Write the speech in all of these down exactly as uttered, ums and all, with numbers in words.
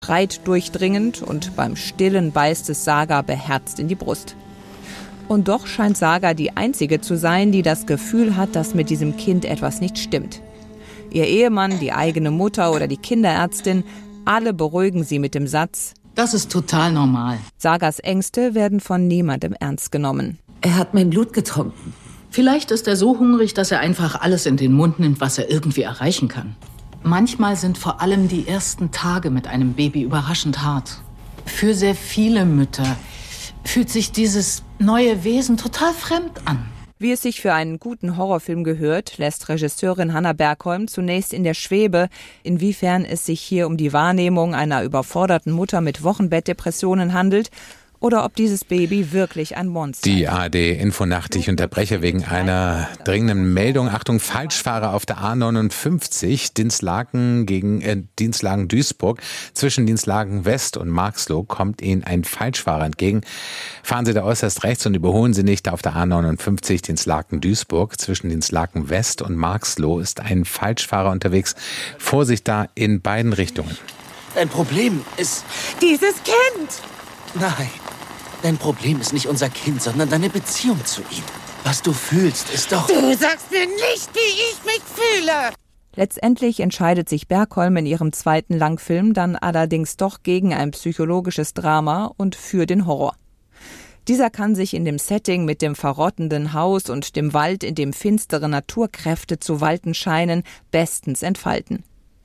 schreit durchdringend und beim Stillen beißt es Saga beherzt in die Brust. Und doch scheint Saga die Einzige zu sein, die das Gefühl hat, dass mit diesem Kind etwas nicht stimmt. Ihr Ehemann, die eigene Mutter oder die Kinderärztin, alle beruhigen sie mit dem Satz: Das ist total normal. Sagas Ängste werden von niemandem ernst genommen. Er hat mein Blut getrunken. Vielleicht ist er so hungrig, dass er einfach alles in den Mund nimmt, was er irgendwie erreichen kann. Manchmal sind vor allem die ersten Tage mit einem Baby überraschend hart. Für sehr viele Mütter fühlt sich dieses neue Wesen total fremd an. Wie es sich für einen guten Horrorfilm gehört, lässt Regisseurin Hannah Bergholm zunächst in der Schwebe, inwiefern es sich hier um die Wahrnehmung einer überforderten Mutter mit Wochenbettdepressionen handelt oder ob dieses Baby wirklich ein Monster ist. Die A R D-Infonacht, ich unterbreche wegen einer dringenden Meldung. Achtung, Falschfahrer auf der A neunundfünfzig, Dinslaken gegen äh, Dinslaken-Duisburg. Zwischen Dinslaken West und Marxloh kommt Ihnen ein Falschfahrer entgegen. Fahren Sie da äußerst rechts und überholen Sie nicht. Auf der A neunundfünfzig Dinslaken-Duisburg. Zwischen Dinslaken West und Marxloh ist ein Falschfahrer unterwegs. Vorsicht da in beiden Richtungen. Dein Problem ist... Dieses Kind! Nein. Dein Problem ist nicht unser Kind, sondern deine Beziehung zu ihm. Was du fühlst, ist doch... Du sagst mir nicht, wie ich mich fühle! Letztendlich entscheidet sich Bergholm in ihrem zweiten Langfilm dann allerdings doch gegen ein psychologisches Drama und für den Horror. Dieser kann sich in dem Setting mit dem verrottenden Haus und dem Wald, in dem finstere Naturkräfte zu walten scheinen, bestens entfalten.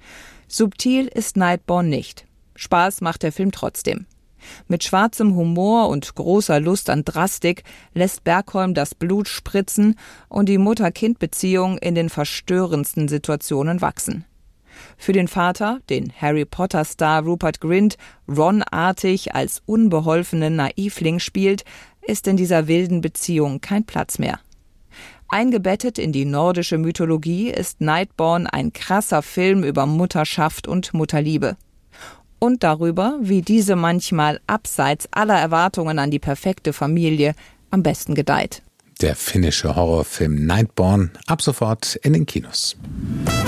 Subtil ist Nightborn nicht. Spaß macht der Film trotzdem. Mit schwarzem Humor und großer Lust an Drastik lässt Bergholm das Blut spritzen und die Mutter-Kind-Beziehung in den verstörendsten Situationen wachsen. Für den Vater, den Harry-Potter-Star Rupert Grint Ron-artig als unbeholfenen Naivling spielt, ist in dieser wilden Beziehung kein Platz mehr. Eingebettet in die nordische Mythologie ist Nightborn ein krasser Film über Mutterschaft und Mutterliebe. Und darüber, wie diese manchmal abseits aller Erwartungen an die perfekte Familie am besten gedeiht. Der finnische Horrorfilm Nightborn ab sofort in den Kinos.